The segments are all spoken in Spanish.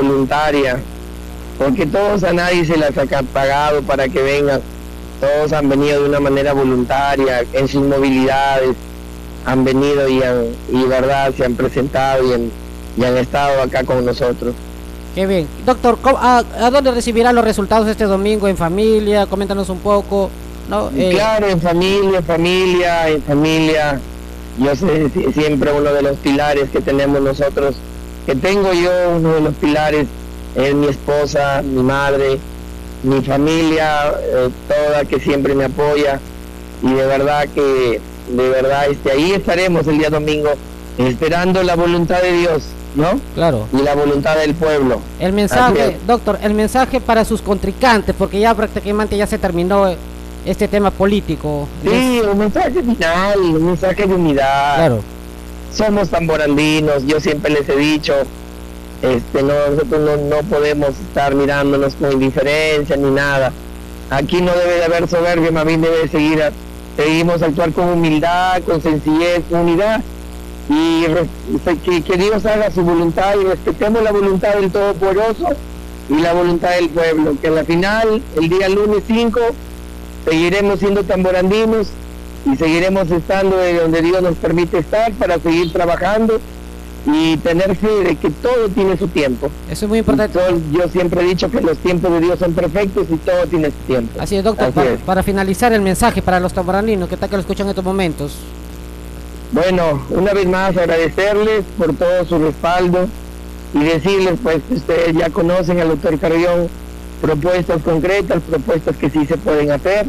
voluntaria, porque todos a nadie se las ha pagado para que vengan, todos han venido de una manera voluntaria, en sus movilidades, han venido y verdad, se han presentado y han estado acá con nosotros. Qué bien. Doctor, ¿a dónde recibirá los resultados este domingo? ¿En familia? Coméntanos un poco, ¿no? Claro, en familia. Yo sé, siempre uno de los pilares que tenemos nosotros, que tengo yo, uno de los pilares es mi esposa, mi madre, mi familia, toda, que siempre me apoya, y de verdad ahí estaremos el día domingo esperando la voluntad de Dios, ¿no? Claro. Y la voluntad del pueblo. El mensaje, doctor, el mensaje para sus contrincantes, porque ya prácticamente ya se terminó este tema político. Sí, un mensaje final, un mensaje de unidad. Claro. Somos tamborandinos, yo siempre les he dicho, nosotros no podemos estar mirándonos con indiferencia ni nada. Aquí no debe de haber soberbia, más bien debe de seguimos actuar con humildad, con sencillez, con unidad, y que Dios haga su voluntad, y respetemos la voluntad del Todopoderoso y la voluntad del pueblo, que a la final, el día lunes 5, seguiremos siendo tamborandinos y seguiremos estando de donde Dios nos permite estar, para seguir trabajando y tener fe de que todo tiene su tiempo. Eso es muy importante. Yo siempre he dicho que los tiempos de Dios son perfectos y todo tiene su tiempo. Así es, doctor. Para finalizar el mensaje para los tamborandinos que lo escuchan en estos momentos. Bueno, una vez más agradecerles por todo su respaldo y decirles pues que ustedes ya conocen al doctor Carrión, propuestas concretas, propuestas que sí se pueden hacer,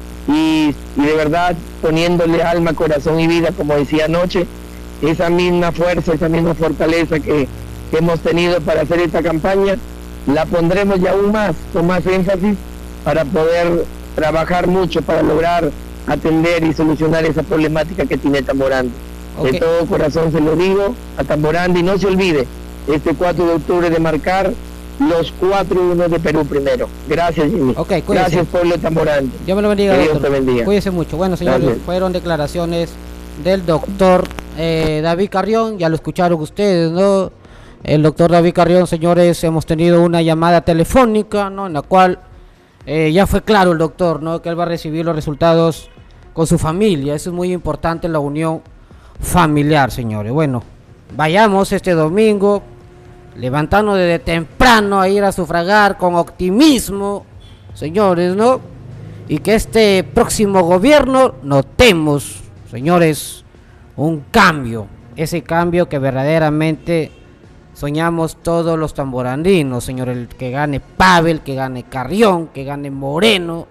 y de verdad poniéndole alma, corazón y vida, como decía anoche, esa misma fuerza, esa misma fortaleza que hemos tenido para hacer esta campaña, la pondremos ya aún más, con más énfasis, para poder trabajar mucho para lograr atender y solucionar esa problemática que tiene Tamborandi. Okay. De todo corazón se lo digo a Tamborandi, no se olvide, este 4 de octubre de marcar los 4-1 de Perú primero. Gracias, Jimmy. Okay, gracias, pueblo de Tamborandi. Dios me lo bendiga, que doctor. Dios te bendiga. Cuídese mucho. Bueno, señores, gracias. Fueron declaraciones del doctor David Carrión, ya lo escucharon ustedes, ¿no? El doctor David Carrión, señores, hemos tenido una llamada telefónica, ¿no? En la cual ya fue claro el doctor, ¿no? Que él va a recibir los resultados con su familia. Eso es muy importante, la unión familiar, señores. Bueno, vayamos este domingo, levantando desde temprano a ir a sufragar con optimismo, señores, ¿no? Y que este próximo gobierno notemos, señores, un cambio, ese cambio que verdaderamente soñamos todos los tamborandinos, señores, que gane Pavel, que gane Carrión, que gane Moreno,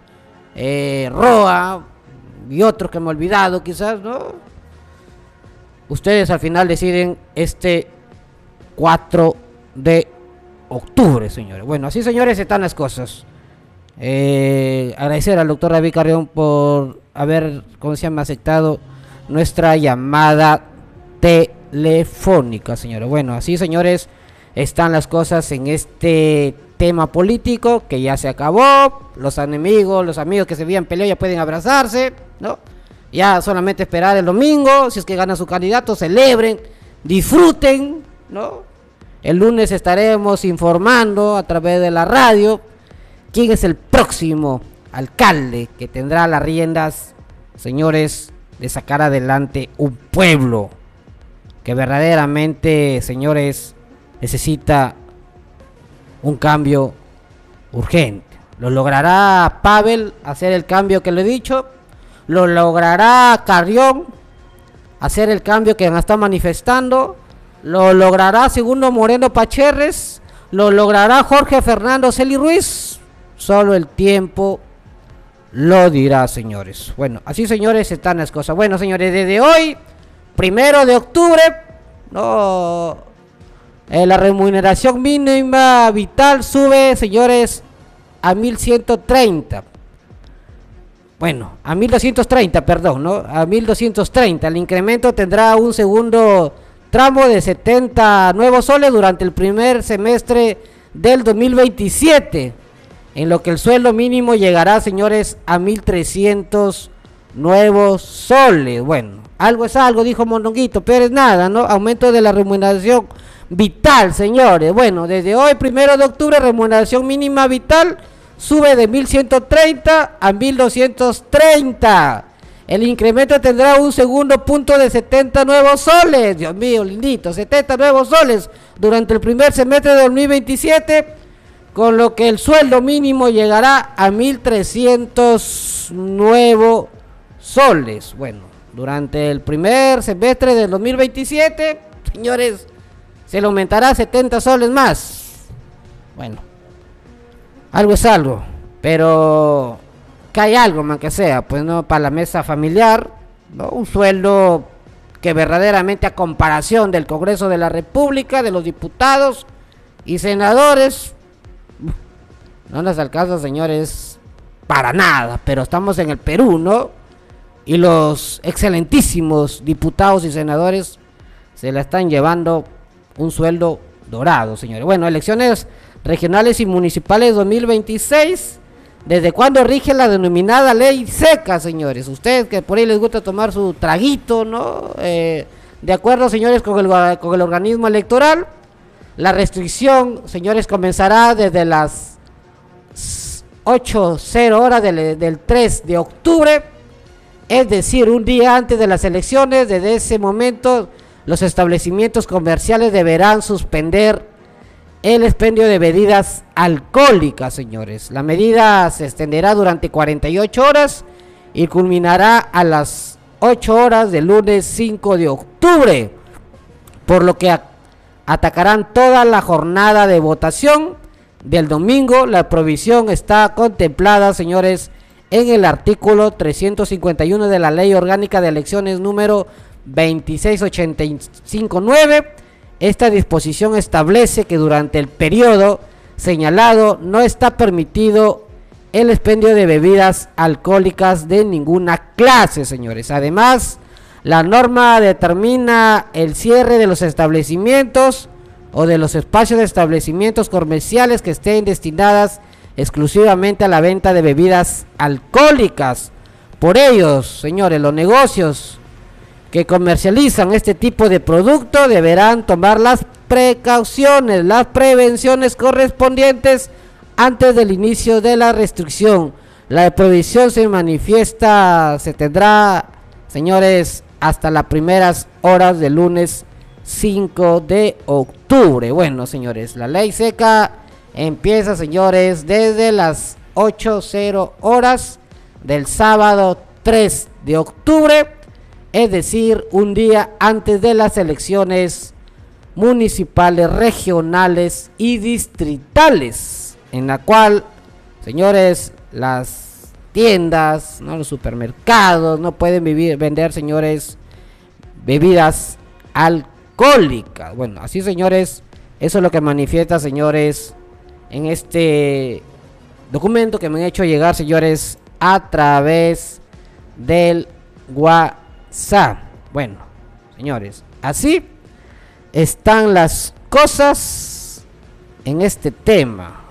Roa y otros que me he olvidado quizás, ¿no? Ustedes al final deciden este 4 de octubre, señores. Bueno, así, señores, están las cosas. Agradecer al doctor David Carrión por haber, aceptado nuestra llamada telefónica, señores. Bueno, así, señores, están las cosas en este tema político que ya se acabó. Los enemigos, los amigos que se habían peleado ya pueden abrazarse, ¿no? Ya solamente esperar el domingo, si es que gana su candidato, celebren, disfruten, ¿no? El lunes estaremos informando a través de la radio quién es el próximo alcalde que tendrá las riendas, señores, de sacar adelante un pueblo que verdaderamente, señores, necesita un cambio urgente. ¿Lo logrará Pavel hacer el cambio que le he dicho? ¿Lo logrará Carrión hacer el cambio que está manifestando? ¿Lo logrará Segundo Moreno Pacherres? ¿Lo logrará Jorge Fernando Celi Ruiz? Solo el tiempo lo dirá, señores. Bueno, así, señores, están las cosas. Bueno, señores, desde hoy, 1 de octubre, no, la remuneración mínima vital sube, señores, a 1.130. Bueno, a 1.230, perdón, ¿no? A 1.230. El incremento tendrá un segundo tramo de 70 nuevos soles durante el primer semestre del 2027. En lo que el sueldo mínimo llegará, señores, a 1.300 nuevos soles. Bueno, algo es algo, dijo Mondonguito, pero es nada, ¿no? Aumento de la remuneración vital, señores. Bueno, desde hoy, 1 de octubre, remuneración mínima vital sube de 1.130 a 1.230. El incremento tendrá un segundo punto de 70 nuevos soles. Dios mío, lindito, 70 nuevos soles durante el primer semestre de 2027, con lo que el sueldo mínimo llegará a 1.300 nuevos soles. Bueno, durante el primer semestre del 2027, señores, se le aumentará 70 soles más. Bueno, algo es algo, pero que hay algo más que sea, pues no, para la mesa familiar, ¿no? Un sueldo que verdaderamente, a comparación del Congreso de la República, de los diputados y senadores, no nos alcanza, señores, para nada. Pero estamos en el Perú, ¿no? Y los excelentísimos diputados y senadores se la están llevando un sueldo dorado, señores. Bueno, elecciones regionales y municipales 2026. ¿Desde cuándo rige la denominada ley seca, señores? Ustedes que por ahí les gusta tomar su traguito, ¿no? De acuerdo, señores, con el organismo electoral, la restricción, señores, comenzará desde las 8:00 horas del 3 de octubre, es decir, un día antes de las elecciones. Desde ese momento, los establecimientos comerciales deberán suspender el expendio de bebidas alcohólicas, señores. La medida se extenderá durante 48 horas y culminará a las 8 horas del lunes 5 de octubre, por lo que atacarán toda la jornada de votación del domingo. La provisión está contemplada, señores, en el artículo 351 de la Ley Orgánica de Elecciones número 26859. Esta disposición establece que durante el periodo señalado no está permitido el expendio de bebidas alcohólicas de ninguna clase, señores. Además, la norma determina el cierre de los establecimientos o de los espacios de establecimientos comerciales que estén destinadas exclusivamente a la venta de bebidas alcohólicas. Por ellos, señores, los negocios que comercializan este tipo de producto deberán tomar las precauciones, las prevenciones correspondientes antes del inicio de la restricción. La prohibición se tendrá, señores, hasta las primeras horas del lunes 5 de octubre. Bueno, señores, la ley seca empieza, señores, desde las 8:00 horas del sábado 3 de octubre. Es decir, un día antes de las elecciones municipales, regionales y distritales, en la cual, señores, las tiendas, ¿no?, los supermercados no pueden vender, señores, bebidas alcohólicas. Bueno, así, señores, eso es lo que manifiesta, señores, en este documento que me han hecho llegar, señores, a través del WhatsApp. Bueno, señores, así están las cosas en este tema.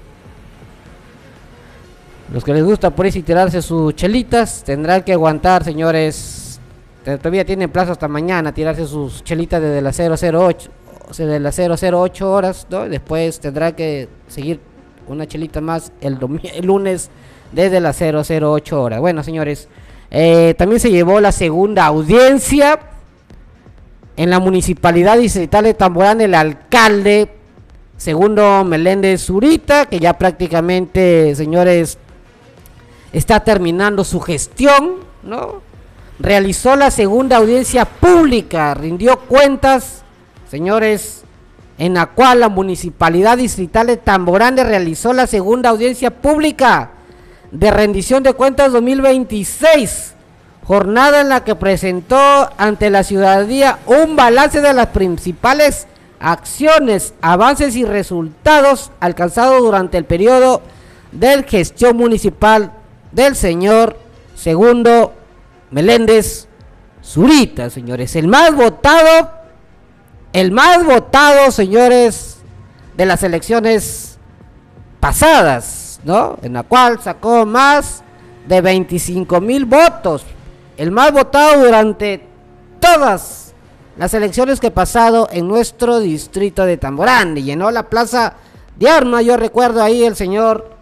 Los que les gusta por ahí tirarse sus chelitas tendrán que aguantar, señores. Todavía tienen plazo hasta mañana tirarse sus chelitas desde las 008, o sea, de las 008 horas, ¿no? Después tendrá que seguir una chelita más el lunes desde las 008 horas. Bueno, señores, también se llevó la segunda audiencia en la municipalidad distrital de Tamborán. El alcalde Segundo Meléndez Zurita, que ya prácticamente, señores, está terminando su gestión, ¿no? Realizó la segunda audiencia pública, rindió cuentas, señores, en la cual la municipalidad distrital de Tamborán realizó la segunda audiencia pública de rendición de cuentas 2026, jornada en la que presentó ante la ciudadanía un balance de las principales acciones, avances y resultados alcanzados durante el periodo de gestión municipal del señor Segundo Meléndez Zurita, señores. El más votado, señores, de las elecciones pasadas, ¿no? En la cual sacó más de 25,000 votos. El más votado durante todas las elecciones que he pasado en nuestro distrito de Tamborán, llenó la plaza de armas. Yo recuerdo ahí el señor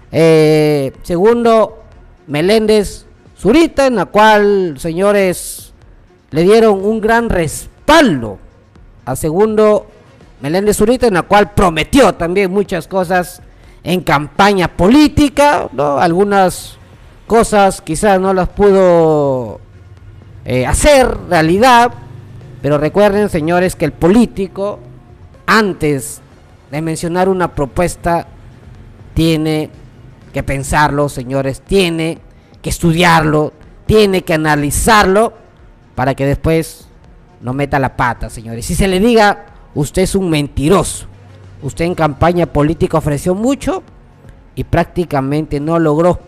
Segundo Meléndez Zurita, en la cual, señores, le dieron un gran respaldo a Segundo Meléndez Zurita, en la cual prometió también muchas cosas en campaña política, ¿no? Algunas cosas quizás no las pudo hacer realidad, pero recuerden, señores, que el político, antes de mencionar una propuesta, tiene que pensarlo, señores, tiene que estudiarlo, tiene que analizarlo, para que después no meta la pata, señores. Si se le diga, usted es un mentiroso, usted en campaña política ofreció mucho y prácticamente no logró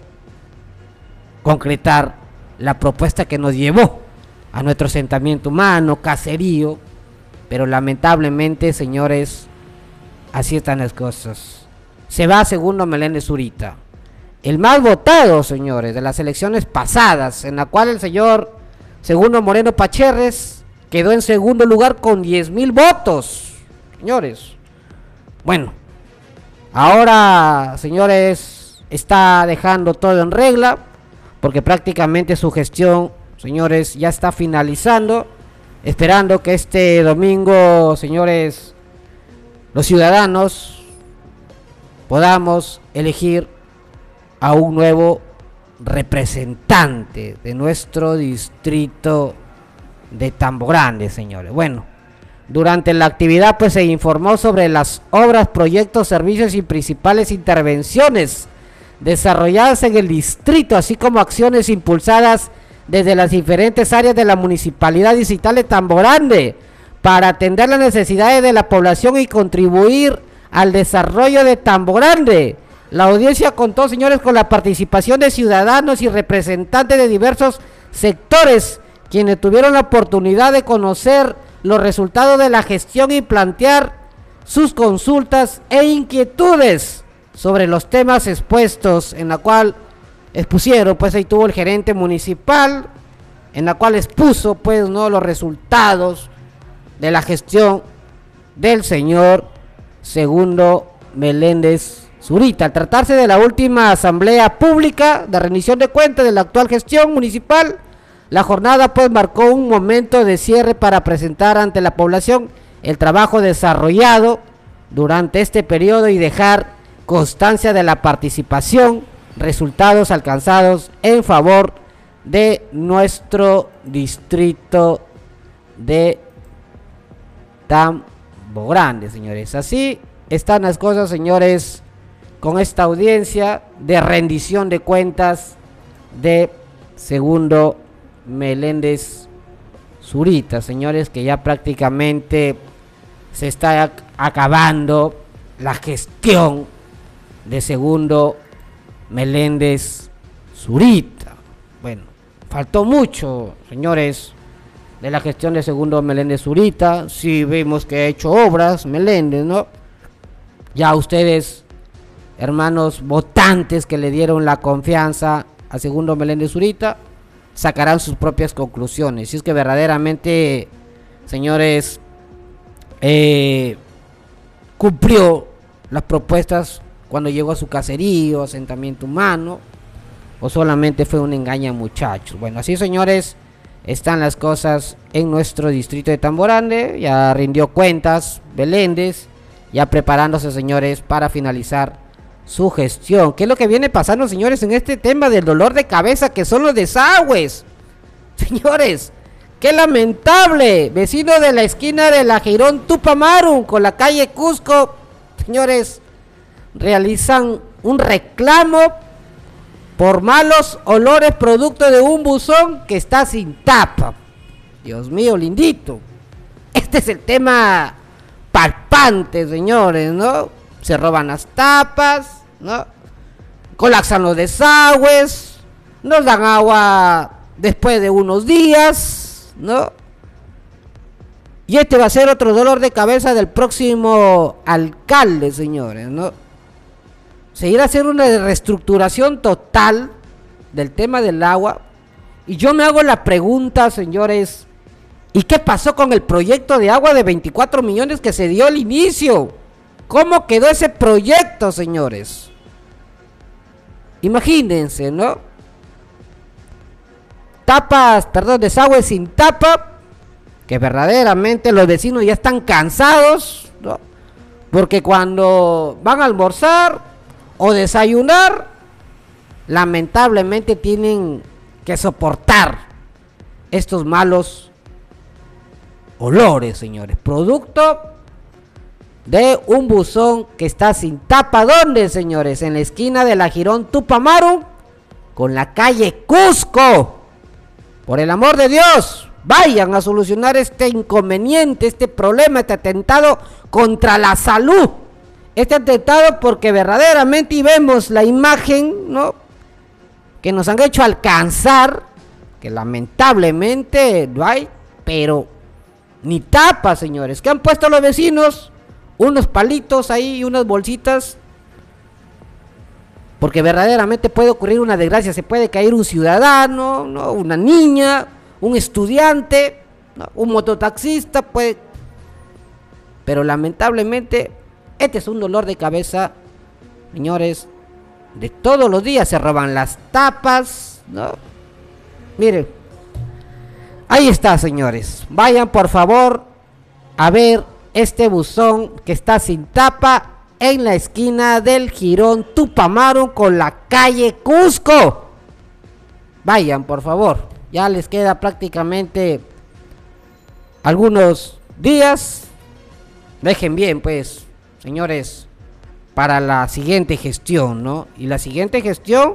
concretar la propuesta que nos llevó a nuestro asentamiento humano, caserío, pero lamentablemente, señores, así están las cosas. Se va Segundo Meléndez Zurita, el más votado, señores, de las elecciones pasadas, en la cual el señor Segundo Moreno Pacherres quedó en segundo lugar con 10,000 votos, señores. Bueno, ahora, señores, está dejando todo en regla, porque prácticamente su gestión, señores, ya está finalizando, esperando que este domingo, señores, los ciudadanos podamos elegir a un nuevo representante de nuestro distrito de Tambo Grande, señores. Bueno, durante la actividad pues se informó sobre las obras, proyectos, servicios y principales intervenciones desarrolladas en el distrito, así como acciones impulsadas desde las diferentes áreas de la municipalidad distrital de Tambo Grande para atender las necesidades de la población y contribuir al desarrollo de Tambo Grande. La audiencia contó, señores, con la participación de ciudadanos y representantes de diversos sectores, quienes tuvieron la oportunidad de conocer los resultados de la gestión y plantear sus consultas e inquietudes sobre los temas expuestos, en la cual expusieron, pues ahí tuvo el gerente municipal, en la cual expuso pues no los resultados de la gestión del señor Segundo Meléndez Zurita. Al tratarse de la última asamblea pública de rendición de cuentas de la actual gestión municipal, la jornada pues marcó un momento de cierre para presentar ante la población el trabajo desarrollado durante este periodo y dejar constancia de la participación, resultados alcanzados en favor de nuestro distrito de Tambo Grande, señores. Así están las cosas, señores, con esta audiencia de rendición de cuentas de Segundo Meléndez Zurita, señores, que ya prácticamente se está acabando la gestión de Segundo Meléndez Zurita. Bueno, faltó mucho, señores, de la gestión de Segundo Meléndez Zurita. Sí vemos que ha hecho obras Meléndez, ¿no? Ya ustedes, hermanos votantes que le dieron la confianza a Segundo Meléndez Zurita, sacarán sus propias conclusiones. Si es que verdaderamente, señores, cumplió las propuestas cuando llegó a su caserío, asentamiento humano, o solamente fue un engaño, muchachos. Bueno, así, señores, están las cosas en nuestro distrito de Tambo Grande. Ya rindió cuentas Meléndez, ya preparándose, señores, para finalizar su gestión. ¿Qué es lo que viene pasando, señores, en este tema del dolor de cabeza que son los desagües? Señores, qué lamentable. Vecino de la esquina de la Girón Tupamaru con la calle Cusco, señores, realizan un reclamo por malos olores producto de un buzón que está sin tapa. Dios mío, lindito. Este es el tema palpante, señores, ¿no? Se roban las tapas, ¿no? Colapsan los desagües, nos dan agua después de unos días, ¿no? Y este va a ser otro dolor de cabeza del próximo alcalde, señores, ¿no? Se irá a hacer una reestructuración total del tema del agua. Y yo me hago la pregunta, señores, ¿Y qué pasó con el proyecto de agua de 24 millones que se dio al inicio? ¿Cómo quedó ese proyecto, señores? Imagínense, ¿no? Desagüe sin tapa, que verdaderamente los vecinos ya están cansados, ¿no? Porque cuando van a almorzar o desayunar, lamentablemente tienen que soportar estos malos olores, señores, producto de un buzón que está sin tapa. ¿Dónde, señores? En la esquina de la Girón Tupamaru con la calle Cusco. Por el amor de Dios, vayan a solucionar este inconveniente, este problema, este atentado contra la salud. Este atentado porque verdaderamente, y vemos la imagen, ¿no?, que nos han hecho alcanzar, que lamentablemente no hay, pero ni tapa, señores. ¿Qué han puesto los vecinos? Unos palitos ahí y unas bolsitas, porque verdaderamente puede ocurrir una desgracia. Se puede caer un ciudadano, ¿no?, una niña, un estudiante, ¿no?, un mototaxista, puede. Pero lamentablemente este es un dolor de cabeza, señores, de todos los días. Se roban las tapas, ¿no? Miren, ahí está, señores. Vayan por favor a ver este buzón que está sin tapa en la esquina del Girón Tupamaru con la calle Cusco. Vayan por favor, ya les queda prácticamente algunos días. Dejen bien, pues, señores, para la siguiente gestión, ¿no? Y la siguiente gestión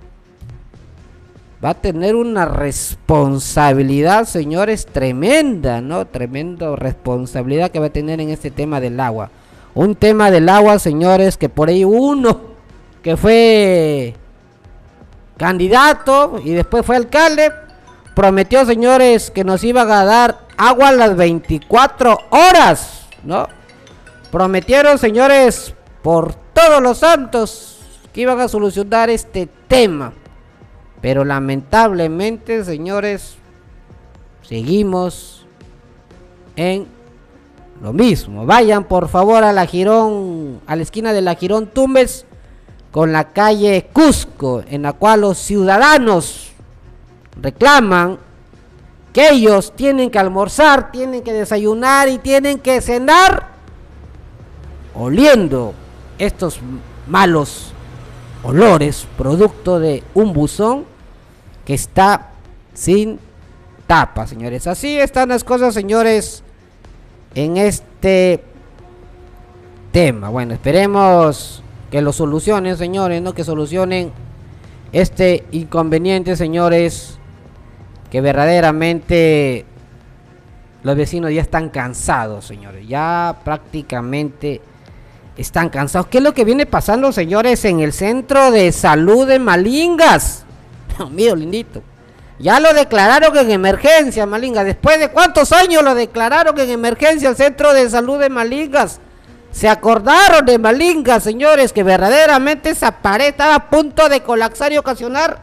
va a tener una responsabilidad, señores, tremenda, ¿no? Tremenda responsabilidad que va a tener en este tema del agua. Un tema del agua, señores, que por ahí uno que fue candidato y después fue alcalde, prometió, señores, que nos iban a dar agua a las 24 horas, ¿no? Prometieron, señores, por todos los santos, que iban a solucionar este tema. Pero lamentablemente, señores, seguimos en lo mismo. Vayan por favor a la Girón, a la esquina de la Girón Tumbes con la calle Cusco, en la cual los ciudadanos reclaman que ellos tienen que almorzar, tienen que desayunar y tienen que cenar oliendo estos malos olores, producto de un buzón que está sin tapa, señores. Así están las cosas, señores, en este tema. Bueno, esperemos que lo solucionen, señores, ¿no? Que solucionen este inconveniente, señores, que verdaderamente los vecinos ya están cansados, señores. Ya prácticamente están cansados. ¿Qué es lo que viene pasando, señores, en el centro de salud de Malingas? Dios mío, lindito. Ya lo declararon en emergencia, Malingas. ¿Después de cuántos años lo declararon en emergencia el centro de salud de Malingas? Se acordaron de Malingas, señores, que verdaderamente esa pared estaba a punto de colapsar y ocasionar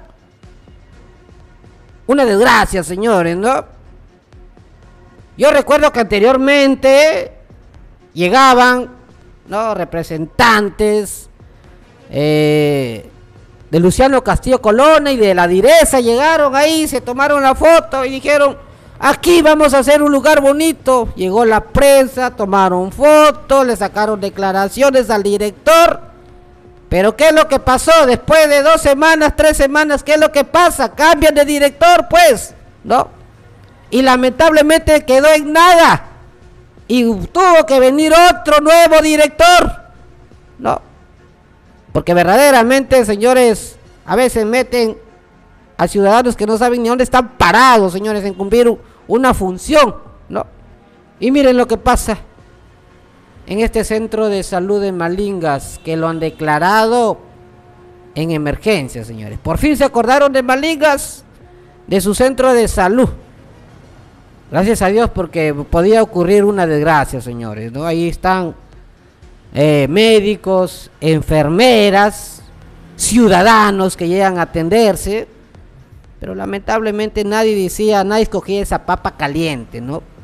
una desgracia, señores, ¿no? Yo recuerdo que anteriormente llegaban, ¿no?, representantes de Luciano Castillo Colonna y de la Direza, llegaron ahí, se tomaron la foto y dijeron: aquí vamos a hacer un lugar bonito. Llegó la prensa, tomaron fotos, le sacaron declaraciones al director. Pero ¿qué es lo que pasó? Después de 2 semanas, 3 semanas, ¿qué es lo que pasa? Cambian de director, pues, ¿no? Y lamentablemente quedó en nada. Y tuvo que venir otro nuevo director, ¿no? Porque verdaderamente, señores, a veces meten a ciudadanos que no saben ni dónde están parados, señores, en cumplir una función, ¿no? Y miren lo que pasa en este centro de salud de Malingas, que lo han declarado en emergencia, señores. Por fin se acordaron de Malingas, de su centro de salud. Gracias a Dios, porque podía ocurrir una desgracia, señores, ¿no? Ahí están médicos, enfermeras, ciudadanos que llegan a atenderse, pero lamentablemente nadie escogía esa papa caliente, ¿no?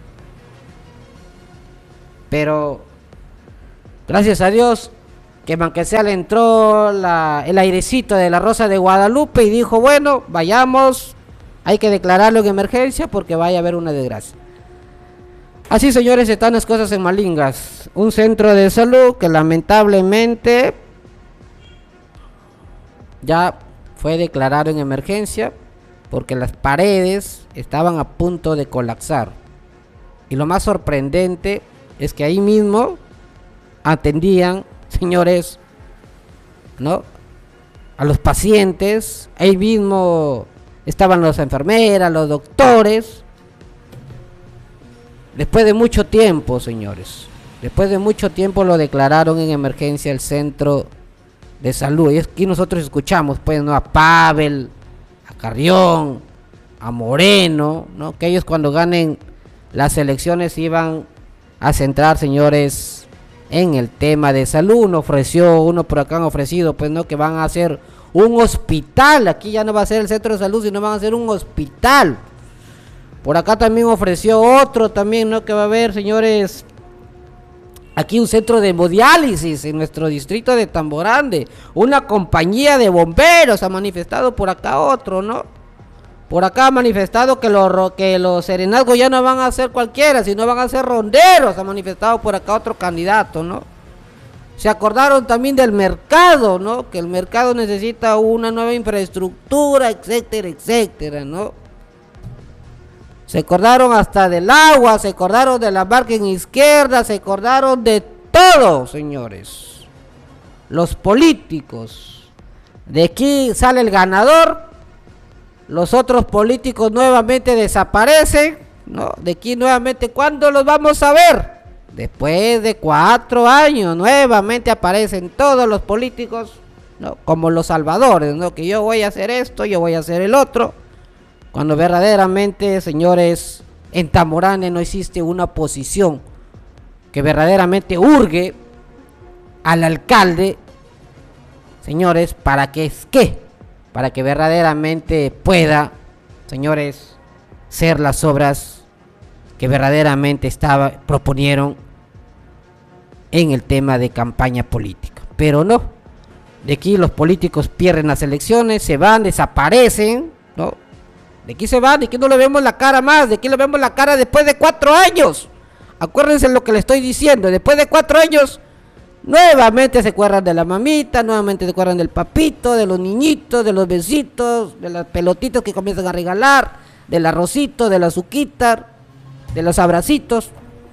pero gracias a Dios que aunque sea le entró el airecito de la Rosa de Guadalupe y dijo, bueno, vayamos, hay que declararlo en emergencia porque vaya a haber una desgracia. Así, señores, están las cosas en Malingas, un centro de salud que lamentablemente ya fue declarado en emergencia porque las paredes estaban a punto de colapsar. Y lo más sorprendente es que ahí mismo atendían, señores, ¿no?, a los pacientes. Ahí mismo estaban las enfermeras, los doctores. Después de mucho tiempo, señores, después de mucho tiempo lo declararon en emergencia el centro de salud. Y aquí nosotros escuchamos, pues, ¿no?, a Pavel, a Carrión, a Moreno, ¿no?, que ellos cuando ganen las elecciones iban a centrar, señores, en el tema de salud. Uno por acá han ofrecido, pues, ¿no?, que van a hacer un hospital. Aquí ya no va a ser el centro de salud, sino van a hacer un hospital. Por acá también ofreció otro también, ¿no?, que va a haber, señores, aquí un centro de hemodiálisis en nuestro distrito de Tamborande. Una compañía de bomberos ha manifestado por acá otro, ¿no? Por acá ha manifestado que los serenazgos ya no van a ser cualquiera, sino van a ser ronderos. Ha manifestado por acá otro candidato, ¿no? Se acordaron también del mercado, ¿no? Que el mercado necesita una nueva infraestructura, etcétera, etcétera, ¿no? Se acordaron hasta del agua, se acordaron de la margen izquierda, se acordaron de todo, señores. Los políticos. De aquí sale el ganador. Los otros políticos nuevamente desaparecen, ¿no? De aquí nuevamente, ¿cuándo los vamos a ver? Después de 4 años, nuevamente aparecen todos los políticos, ¿no?, como los salvadores, ¿no?, que yo voy a hacer esto, yo voy a hacer el otro. Cuando verdaderamente, señores, en Tamborane no existe una oposición que verdaderamente urge al alcalde, señores, para que verdaderamente pueda, señores, ser las obras que verdaderamente proponieron en el tema de campaña política. Pero no, de aquí los políticos pierden las elecciones, se van, desaparecen, ¿no? De aquí se van, de aquí no le vemos la cara más, de aquí le vemos la cara después de 4 años. Acuérdense lo que le estoy diciendo, después de 4 años, nuevamente se acuerdan de la mamita, nuevamente se acuerdan del papito, de los niñitos, de los besitos, de las pelotitas que comienzan a regalar, del arrocito, de la azuquita, de los abracitos.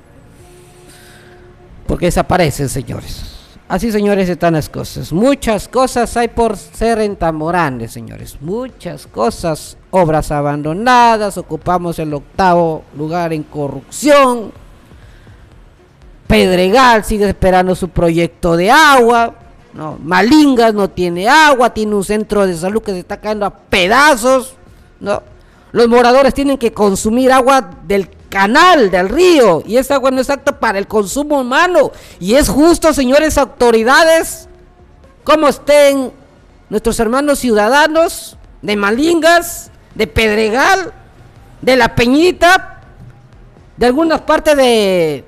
Porque desaparecen, señores. Así, señores, están las cosas. Muchas cosas hay por ser en Tamborane, señores. Muchas cosas. Obras abandonadas. Ocupamos el 8º lugar en corrupción. Pedregal sigue esperando su proyecto de agua, ¿no? Malingas no tiene agua, tiene un centro de salud que se está cayendo a pedazos, ¿no? Los moradores tienen que consumir agua del canal, del río, y esa agua no es apta para el consumo humano. Y es justo, señores autoridades, como estén nuestros hermanos ciudadanos de Malingas, de Pedregal, de La Peñita, de algunas partes de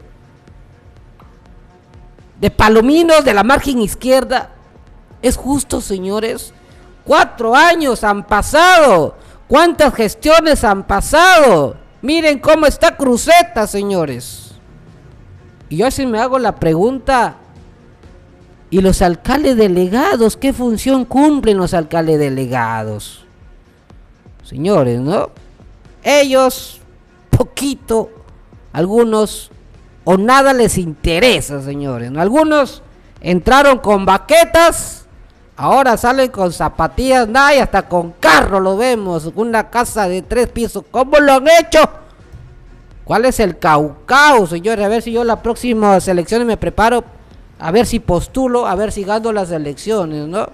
Palominos, de la margen izquierda. Es justo, señores. 4 años han pasado. ¿Cuántas gestiones han pasado? Miren cómo está Cruceta, señores. Y yo así me hago la pregunta, ¿y los alcaldes delegados? ¿Qué función cumplen los alcaldes delegados? Señores, ¿no? Ellos, poquito, algunos, o nada les interesa, señores, ¿no? Algunos entraron con baquetas, ahora salen con zapatillas, nada, y hasta con carro lo vemos, una casa de 3 pisos. ¿Cómo lo han hecho? ¿Cuál es el caucao, señores? A ver si yo las próximas elecciones me preparo, a ver si postulo, a ver si gano las elecciones, ¿no?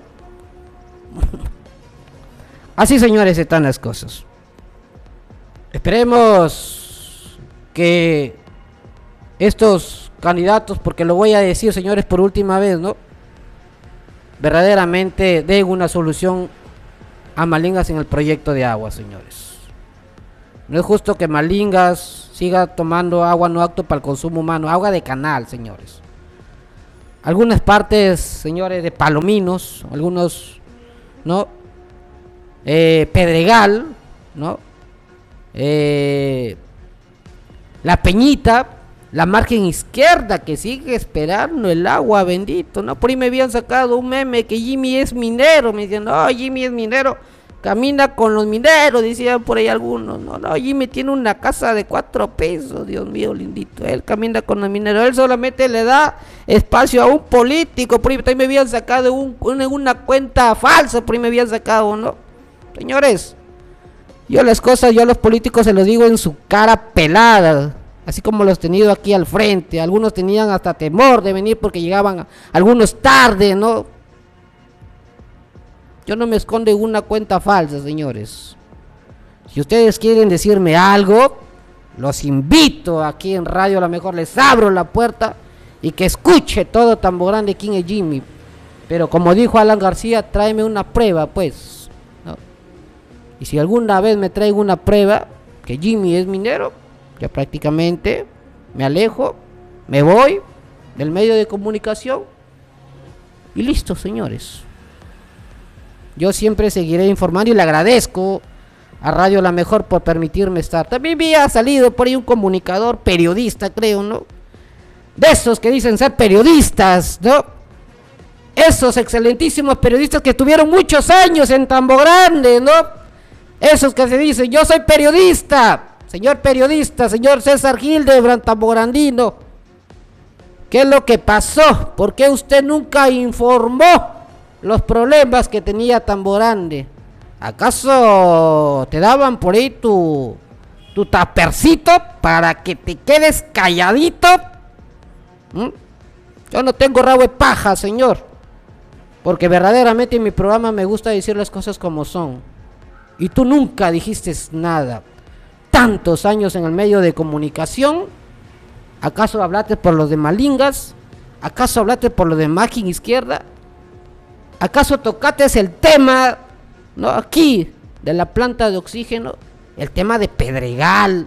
Así, señores, están las cosas. Esperemos que estos candidatos, porque lo voy a decir, señores, por última vez, ¿no?, verdaderamente den una solución a Malingas en el proyecto de agua, señores. No es justo que Malingas siga tomando agua no apto para el consumo humano, agua de canal, señores. Algunas partes, señores, de Palominos, algunos, ¿no? Pedregal, ¿no? La Peñita, la margen izquierda que sigue esperando el agua, bendito, ¿no? Por ahí me habían sacado un meme que Jimmy es minero, me decían, no, Jimmy es minero, camina con los mineros, decían por ahí algunos, no, Jimmy tiene una casa de 4 pesos, Dios mío, lindito, él camina con los mineros, él solamente le da espacio a un político, por ahí también me habían sacado una cuenta falsa, por ahí me habían sacado, ¿no? Señores, yo a los políticos se los digo en su cara pelada, así como los he tenido aquí al frente. Algunos tenían hasta temor de venir porque llegaban algunos tarde, ¿no? Yo no me escondo en una cuenta falsa, señores. Si ustedes quieren decirme algo, los invito aquí en Radio A la Mejor, les abro la puerta y que escuche todo Tambo Grande quién es Jimmy. Pero como dijo Alan García, tráeme una prueba, pues, ¿no? Y si alguna vez me traigo una prueba que Jimmy es minero, ya prácticamente me alejo, me voy del medio de comunicación y listo, señores. Yo siempre seguiré informando y le agradezco a Radio La Mejor por permitirme estar. También había salido por ahí un comunicador periodista, creo, ¿no? De esos que dicen ser periodistas, ¿no? Esos excelentísimos periodistas que tuvieron muchos años en Tambo Grande, ¿no? Esos que se dicen, yo soy periodista. Señor periodista, señor César Hildebrand, tambograndino, ¿qué es lo que pasó? ¿Por qué usted nunca informó los problemas que tenía Tambo Grande? ¿Acaso te daban por ahí tu tapercito para que te quedes calladito? Yo no tengo rabo de paja, señor, porque verdaderamente en mi programa me gusta decir las cosas como son. Y tú nunca dijiste nada. Tantos años en el medio de comunicación, ¿acaso hablaste por los de Malingas? ¿Acaso hablaste por los de margen izquierda? ¿Acaso tocaste el tema, no, aquí, de la planta de oxígeno? El tema de Pedregal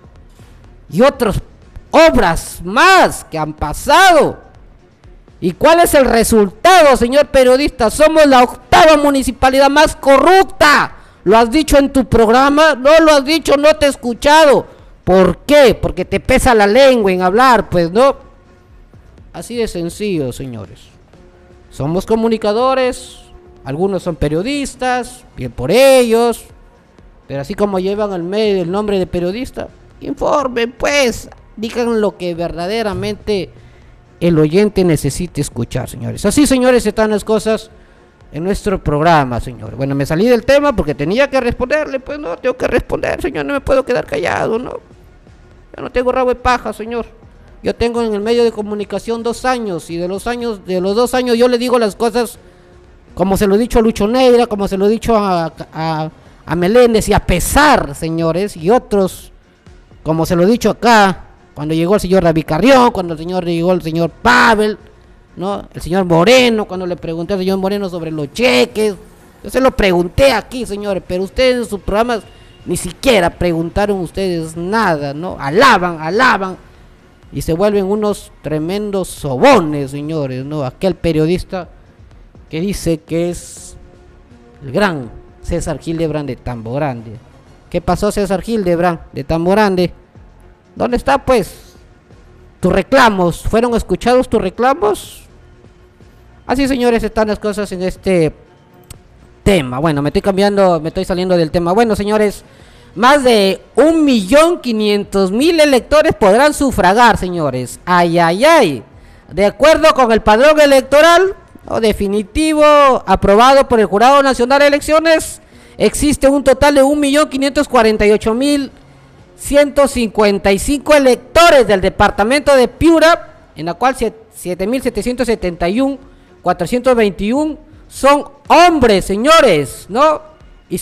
y otras obras más que han pasado. ¿Y cuál es el resultado, señor periodista? Somos la 8ª municipalidad más corrupta. ¿Lo has dicho en tu programa? No lo has dicho, no te he escuchado. ¿Por qué? Porque te pesa la lengua en hablar, pues, ¿no? Así de sencillo, señores. Somos comunicadores, algunos son periodistas, bien por ellos, pero así como llevan al medio el nombre de periodista, informen, pues, digan lo que verdaderamente el oyente necesite escuchar, señores. Así, señores, están las cosas en nuestro programa, señor. Bueno, me salí del tema porque tenía que responderle, pues no, tengo que responder, señor, no me puedo quedar callado, no. Yo no tengo rabo de paja, señor. Yo tengo en el medio de comunicación 2 años y de los 2 años yo le digo las cosas como se lo he dicho a Lucho Neira, como se lo he dicho a Meléndez, y a pesar, señores, y otros, como se lo he dicho acá, cuando llegó el señor David Carrión, cuando llegó el señor Pavel, ¿no? El señor Moreno, cuando le pregunté al señor Moreno sobre los cheques, yo se lo pregunté aquí, señores, pero ustedes en sus programas ni siquiera preguntaron ustedes nada, ¿no? Alaban, y se vuelven unos tremendos sobones, señores, ¿no? Aquel periodista que dice que es el gran César Hildebrand de Tambo Grande. ¿Qué pasó, César Hildebrand de Tambo Grande? ¿Dónde está, pues, tus reclamos? ¿Fueron escuchados tus reclamos? Así, señores, están las cosas en este tema. Bueno, me estoy saliendo del tema. Bueno, señores, más de 1.500.000 electores podrán sufragar, señores. Ay. De acuerdo con el padrón electoral definitivo aprobado por el Jurado Nacional de Elecciones, existe un total de 1.548.155 electores del departamento de Piura, en la cual 7.771.421 son hombres, señores, ¿no? Y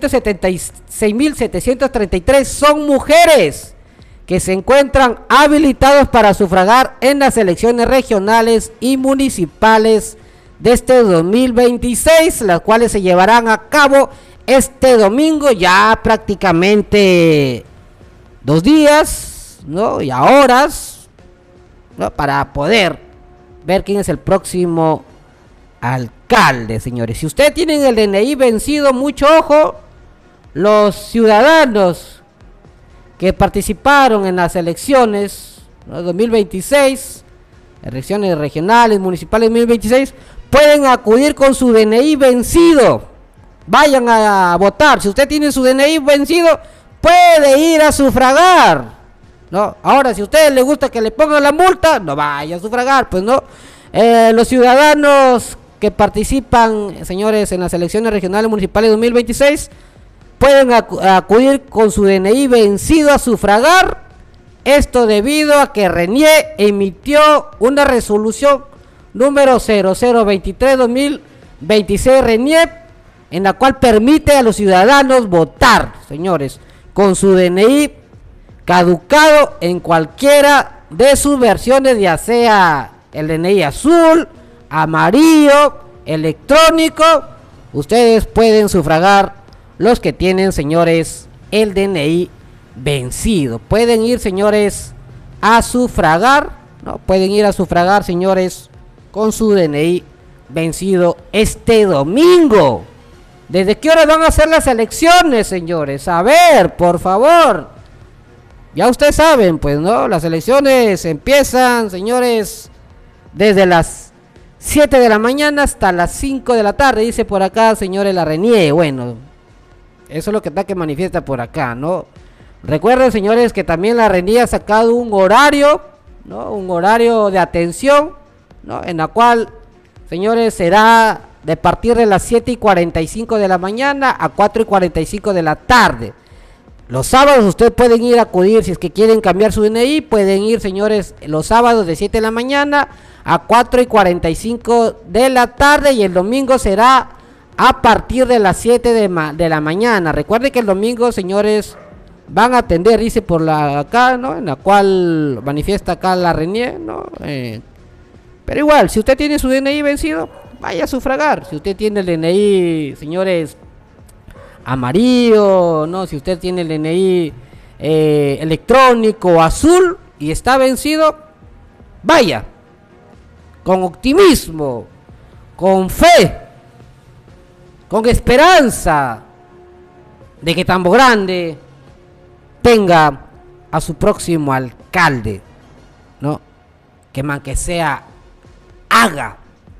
776.733 son mujeres que se encuentran habilitados para sufragar en las elecciones regionales y municipales de este 2026, las cuales se llevarán a cabo este domingo, ya prácticamente 2 días, ¿no? Y a horas, ¿no? Para poder ver quién es el próximo alcalde, señores. Si ustedes tienen el DNI vencido, mucho ojo, los ciudadanos que participaron en las elecciones, ¿no? 2026, elecciones regionales, municipales 2026, pueden acudir con su DNI vencido. Vayan a votar. Si usted tiene su DNI vencido, puede ir a sufragar, ¿no? Ahora, si a usted le gusta que le pongan la multa, no vaya a sufragar, pues no. Los ciudadanos que participan, señores, en las elecciones regionales municipales 2026, pueden acudir con su DNI vencido a sufragar. Esto debido a que Renier emitió una resolución número 0023-2026 Renier, en la cual permite a los ciudadanos votar, señores, con su DNI caducado en cualquiera de sus versiones, ya sea el DNI azul, amarillo, electrónico. Ustedes pueden sufragar los que tienen, señores, el DNI vencido. Pueden ir, señores, a sufragar, ¿no? Pueden ir a sufragar, señores, con su DNI vencido este domingo. ¿Desde qué hora van a hacer las elecciones, señores? A ver, por favor. Ya ustedes saben, pues, ¿no? Las elecciones empiezan, señores, desde las 7 de la mañana hasta las 5 de la tarde, dice por acá, señores, la Renier. Bueno, eso es lo que está que manifiesta por acá, ¿no? Recuerden, señores, que también la Renier ha sacado un horario, ¿no? Un horario de atención, ¿no? En la cual, señores, será de partir de las 7:45 de la mañana a 4:45 de la tarde. Los sábados ustedes pueden ir a acudir, si es que quieren cambiar su DNI, pueden ir, señores, los sábados de 7 de la mañana a 4:45 de la tarde, y el domingo será a partir de las 7 de la mañana. Recuerden que el domingo, señores, van a atender, dice por la acá, ¿no? En la cual manifiesta acá la Renier, ¿no? Pero igual, si usted tiene su DNI vencido, vaya a sufragar. Si usted tiene el DNI, señores, amarillo, ¿no? Si usted tiene el DNI electrónico azul y está vencido, vaya con optimismo, con fe, con esperanza de que Tambo Grande tenga a su próximo alcalde, ¿no? Que sea, haga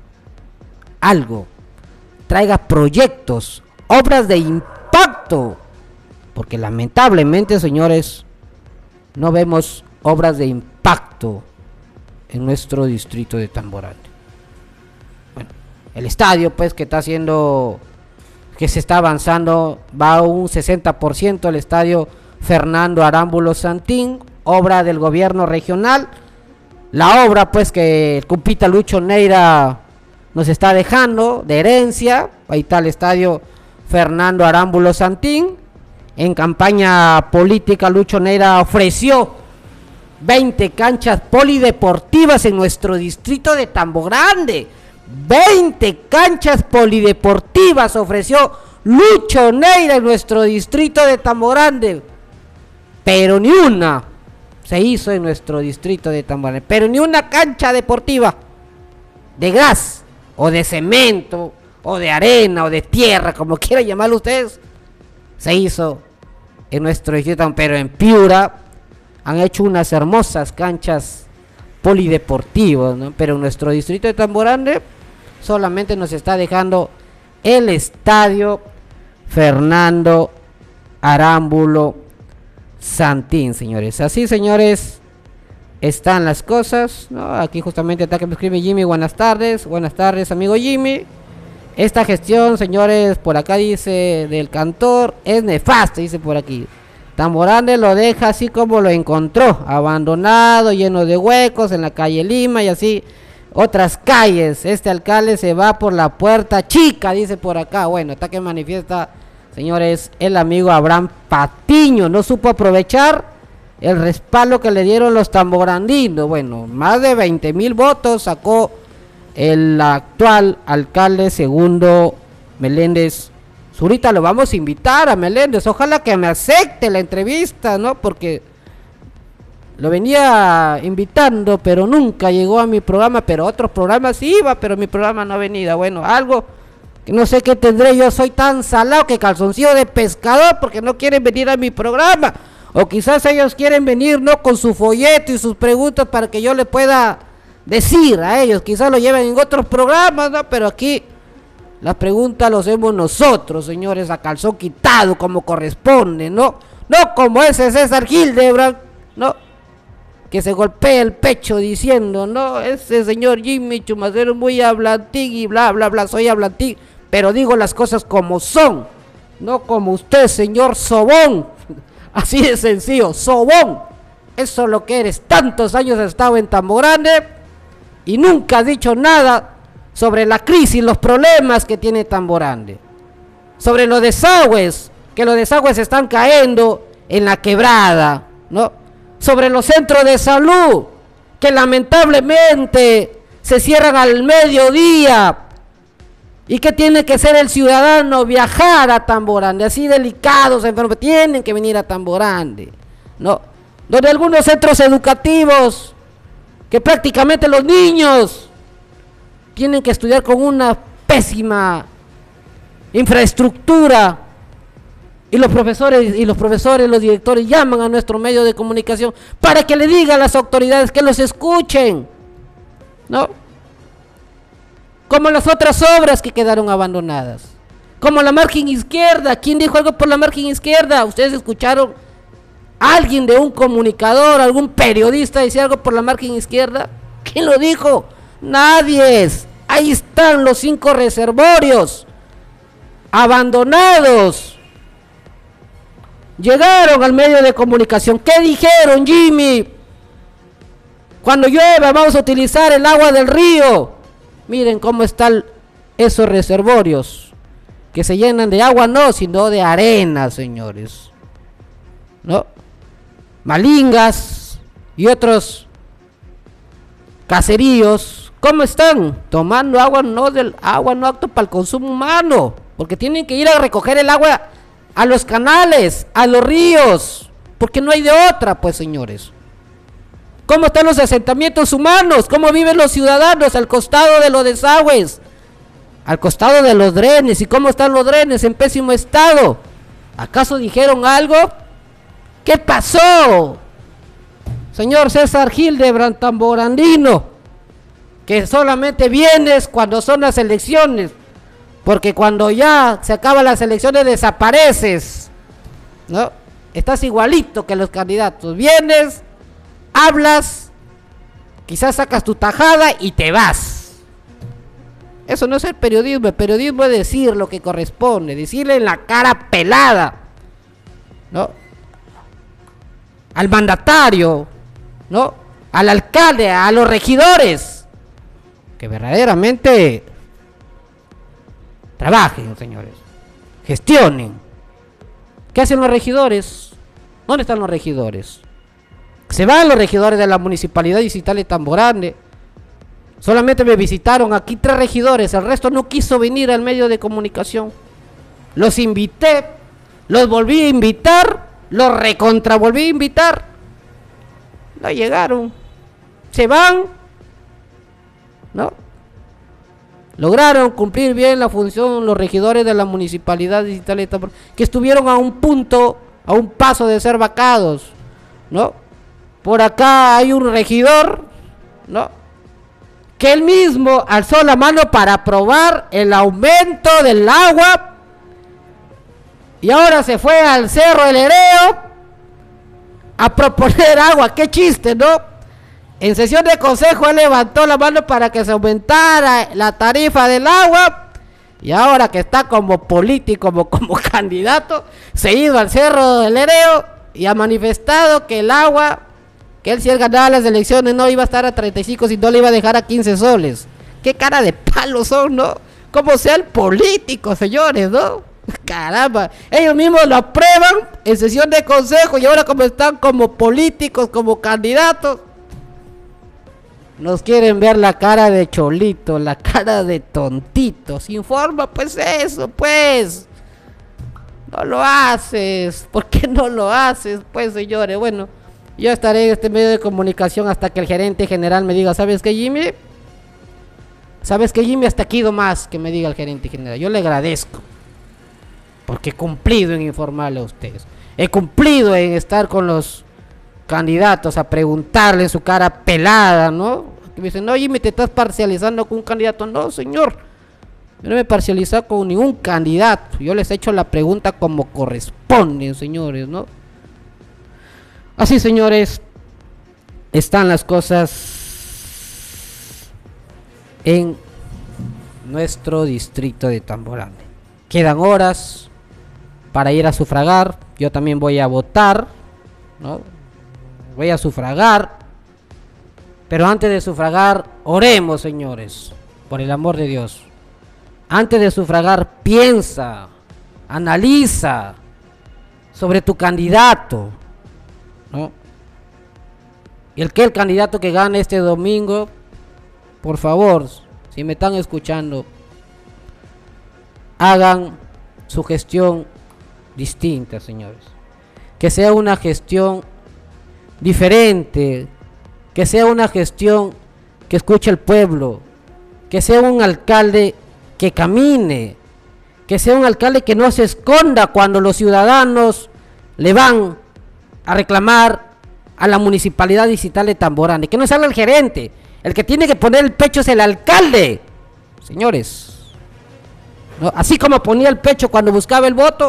algo, traiga proyectos, obras de impacto, porque lamentablemente, señores, no vemos obras de impacto en nuestro distrito de Tambo Grande. Bueno, el estadio, pues, que está haciendo, que se está avanzando, va a un 60% el estadio Fernando Arámbulo Santín, obra del gobierno regional. La obra, pues, que el compita Lucho Neira nos está dejando de herencia. Ahí está el estadio Fernando Arámbulo Santín. En campaña política, Lucho Neira ofreció 20 canchas polideportivas en nuestro distrito de Tambo Grande. 20 canchas polideportivas ofreció Lucho Neira en nuestro distrito de Tambo Grande. Pero ni una se hizo en nuestro distrito de Tambo Grande. Pero ni una cancha deportiva de gas, o de cemento, o de arena, o de tierra, como quieran llamarlo ustedes, se hizo en nuestro distrito. Pero en Piura han hecho unas hermosas canchas polideportivas, ¿no? Pero en nuestro distrito de Tambo Grande solamente nos está dejando el estadio Fernando Arámbulo Santín, señores. Así, señores, están las cosas, ¿no? Aquí justamente está que me escribe Jimmy. Buenas tardes, amigo Jimmy. Esta gestión, señores, por acá dice del cantor, es nefasta, dice por aquí. Tambo Grande lo deja así como lo encontró, abandonado, lleno de huecos en la calle Lima y así otras calles. Este alcalde se va por la puerta chica, dice por acá. Bueno, está que manifiesta, señores, el amigo Abraham Patiño. No supo aprovechar el respaldo que le dieron los tambograndinos. Bueno, más de 20,000 votos sacó el actual alcalde Segundo Meléndez Zurita. Lo vamos a invitar a Meléndez, ojalá que me acepte la entrevista, ¿no? Porque lo venía invitando, pero nunca llegó a mi programa, pero a otros programas sí iba, pero mi programa no ha venido. Bueno, algo que no sé qué tendré, yo soy tan salado que calzoncillo de pescador, porque no quieren venir a mi programa, o quizás ellos quieren venir, no, con su folleto y sus preguntas para que yo le pueda decir a ellos, quizás lo lleven en otros programas, ¿no? Pero aquí las preguntas los hacemos nosotros, señores, a calzón quitado, como corresponde, ¿no? No como ese César Hildebrand, ¿no? Que se golpea el pecho diciendo, no, ese señor Jimmy Chumacero es muy hablantín y bla, bla, bla, soy hablantín, pero digo las cosas como son, no como usted, señor Sobón, así de sencillo, Sobón, eso es lo que eres, tantos años has estado en Tambo Grande y nunca has dicho nada sobre la crisis, los problemas que tiene Tambo Grande, sobre los desagües, que los desagües están cayendo en la quebrada, ¿no? Sobre los centros de salud, que lamentablemente se cierran al mediodía, y que tiene que ser el ciudadano viajar a Tambo Grande, así delicados, enfermos, tienen que venir a Tambo Grande, ¿no? Donde algunos centros educativos, que prácticamente los niños tienen que estudiar con una pésima infraestructura, y los profesores, los directores llaman a nuestro medio de comunicación para que le digan a las autoridades que los escuchen, ¿no? Como las otras obras que quedaron abandonadas, como la margen izquierda. ¿Quién dijo algo por la margen izquierda? ¿Ustedes escucharon a alguien de un comunicador, algún periodista decir algo por la margen izquierda? ¿Quién lo dijo? Nadie. Ahí están los 5 reservorios abandonados. Llegaron al medio de comunicación. ¿Qué dijeron, Jimmy? Cuando llueva vamos a utilizar el agua del río. Miren cómo están esos reservorios, que se llenan de agua, no, sino de arena, señores, ¿no? Malingas y otros caseríos, ¿cómo están? Tomando agua no apto para el consumo humano, porque tienen que ir a recoger el agua a los canales, a los ríos, porque no hay de otra, pues, señores. ¿Cómo están los asentamientos humanos? ¿Cómo viven los ciudadanos al costado de los desagües? Al costado de los drenes. ¿Y cómo están los drenes? En pésimo estado. ¿Acaso dijeron algo? ¿Qué pasó? Señor César Hildebrand tamborandino, que solamente vienes cuando son las elecciones, porque cuando ya se acaban las elecciones desapareces, ¿no? Estás igualito que los candidatos. Vienes, hablas, quizás sacas tu tajada y te vas. Eso no es el periodismo. El periodismo es decir lo que corresponde, decirle en la cara pelada, ¿no? Al mandatario, ¿no? Al alcalde, a los regidores, que verdaderamente trabajen, señores, gestionen. ¿Qué hacen los regidores? ¿Dónde están los regidores? Se van los regidores de la municipalidad distrital de Tambo Grande. Solamente me visitaron aquí 3 regidores, el resto no quiso venir al medio de comunicación. Los invité, los volví a invitar, los recontravolví a invitar. No llegaron, se van, ¿no? Lograron cumplir bien la función los regidores de la municipalidad distrital de Tambo Grande, que estuvieron a un punto, a un paso de ser vacados, ¿no? Por acá hay un regidor, ¿no?, que él mismo alzó la mano para aprobar el aumento del agua, y ahora se fue al Cerro del Hereo a proponer agua. Qué chiste, ¿no? En sesión de consejo él levantó la mano para que se aumentara la tarifa del agua, y ahora que está como político, como candidato, se ha ido al Cerro del Hereo y ha manifestado que el agua, que él, si él ganaba las elecciones, no iba a estar a 35, sino le iba a dejar a 15 soles. Qué cara de palo son, ¿no? Como sean políticos, señores, ¿no? Caramba, ellos mismos lo aprueban en sesión de consejo, y ahora como están como políticos, como candidatos, nos quieren ver la cara de cholito, la cara de tontito. Sin forma, pues eso, pues. No lo haces. ¿Por qué no lo haces? Pues, señores, bueno, Yo estaré en este medio de comunicación hasta que el gerente general me diga, ¿sabes qué, Jimmy? ¿Sabes qué, Jimmy? Hasta aquí más que me diga el gerente general. Yo le agradezco, porque he cumplido en informarle a ustedes. He cumplido en estar con los candidatos a preguntarle en su cara pelada, ¿no? Que me dicen, no, Jimmy, te estás parcializando con un candidato. No, señor, yo no me he parcializado con ningún candidato. Yo les he hecho la pregunta como corresponde, señores, ¿no? Así, señores, están las cosas en nuestro distrito de Tamborane. Quedan horas para ir a sufragar. Yo también voy a votar, ¿no? Voy a sufragar. Pero antes de sufragar, oremos, señores, por el amor de Dios. Antes de sufragar, piensa, analiza sobre tu candidato, ¿no? Y el candidato que gane este domingo, por favor, si me están escuchando, hagan su gestión distinta, señores. Que sea una gestión diferente, que sea una gestión que escuche al pueblo, que sea un alcalde que camine, que sea un alcalde que no se esconda cuando los ciudadanos le van a reclamar a la municipalidad distrital de Tamborane, que no salga el gerente. El que tiene que poner el pecho es el alcalde, señores, ¿no? Así como ponía el pecho cuando buscaba el voto,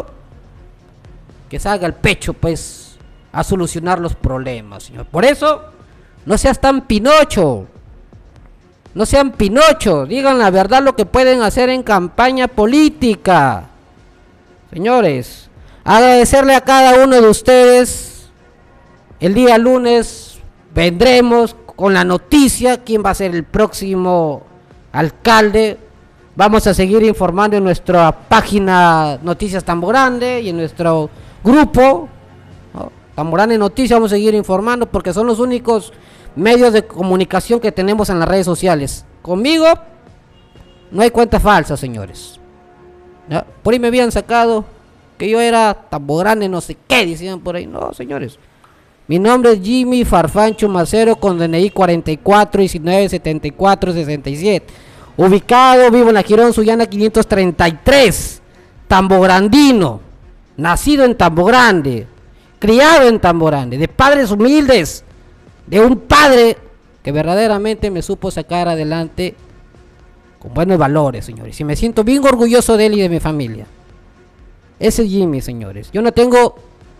que salga el pecho pues a solucionar los problemas, señor. Por eso no seas tan Pinocho, no sean Pinocho, digan la verdad lo que pueden hacer en campaña política, señores. Agradecerle a cada uno de ustedes. El día lunes vendremos con la noticia, quién va a ser el próximo alcalde. Vamos a seguir informando en nuestra página Noticias Tamborane y en nuestro grupo, ¿no? Tamborane Noticias. Vamos a seguir informando porque son los únicos medios de comunicación que tenemos en las redes sociales. Conmigo no hay cuenta falsa, señores, ¿no? Por ahí me habían sacado que yo era Tamborane no sé qué, decían por ahí. No, señores, mi nombre es Jimmy Farfán Chumacero con DNI 44 19 74 67. Ubicado, vivo en la Girón Sullana 533, Tambograndino, nacido en Tambogrande, criado en Tamborane, de padres humildes, de un padre que verdaderamente me supo sacar adelante con buenos valores, señores. Y me siento bien orgulloso de él y de mi familia. Ese es Jimmy, señores. Yo no tengo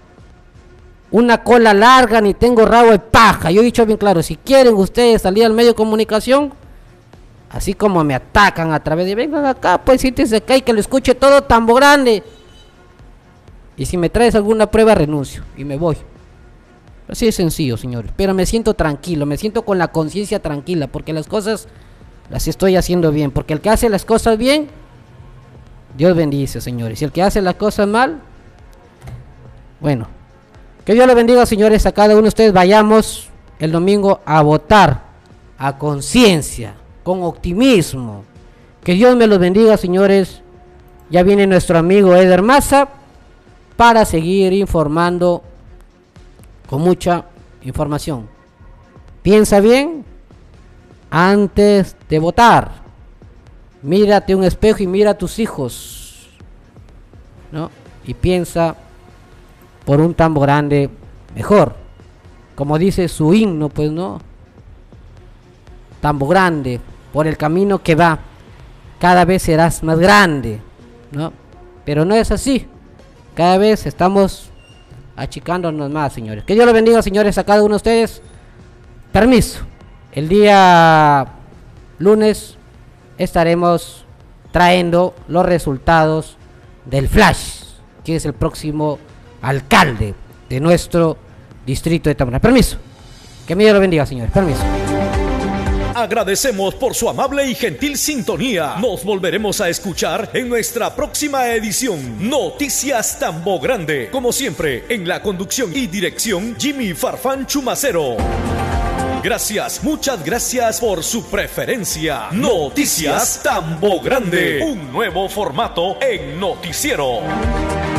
una cola larga ni tengo rabo de paja. Yo he dicho bien claro, si quieren ustedes salir al medio de comunicación, así como me atacan a través de vengan acá, pues siéntense acá y que lo escuche todo Tambogrande. Y si me traes alguna prueba, renuncio y me voy. Así de sencillo, señores. Pero me siento tranquilo, me siento con la conciencia tranquila, porque las cosas las estoy haciendo bien. Porque el que hace las cosas bien, Dios bendice, señores. Y el que hace las cosas mal, bueno, que Dios le bendiga, señores, a cada uno de ustedes. Vayamos el domingo a votar a conciencia, con optimismo. Que Dios me los bendiga, señores. Ya viene nuestro amigo Eder Maza para seguir informando con mucha información. Piensa bien antes de votar. Mírate un espejo y mira a tus hijos, ¿no? Y piensa por un Tambogrande mejor. Como dice su himno, pues, ¿no? Tambogrande, por el camino que va, cada vez serás más grande, ¿no? Pero no es así. Cada vez estamos achicándonos más, señores. Que Dios los bendiga, señores, a cada uno de ustedes. Permiso. El día lunes estaremos trayendo los resultados del Flash, que es el próximo alcalde de nuestro distrito de Tamborane. Permiso. Que Dios los bendiga, señores. Permiso. Agradecemos por su amable y gentil sintonía. Nos volveremos a escuchar en nuestra próxima edición. Noticias Tambogrande. Como siempre, en la conducción y dirección, Jimmy Farfán Chumacero. Gracias, muchas gracias por su preferencia. Noticias Tambogrande. Un nuevo formato en noticiero.